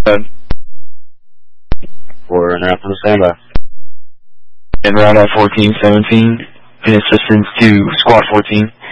4 and route to the standby. And route at 1417, in assistance to Squad 14.